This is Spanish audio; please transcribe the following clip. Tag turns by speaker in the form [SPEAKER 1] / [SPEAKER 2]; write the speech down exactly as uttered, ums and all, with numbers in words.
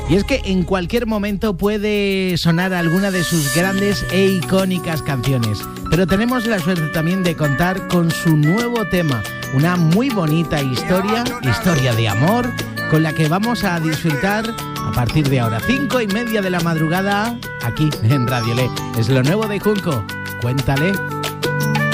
[SPEAKER 1] Y es que en cualquier momento puede sonar alguna de sus grandes e icónicas canciones, pero tenemos la suerte también de contar con su nuevo tema, una muy bonita historia, historia de amor, con la que vamos a disfrutar a partir de ahora, cinco y media de la madrugada, aquí en Radio Le. Es lo nuevo de Junco. Cuéntale.